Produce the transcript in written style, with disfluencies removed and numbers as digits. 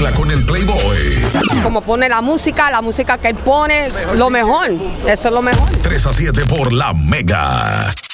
mezcla con el Playboy. Como pone la música que él pone, lo mejor. Eso es lo mejor. 3 a 7 por La Mega.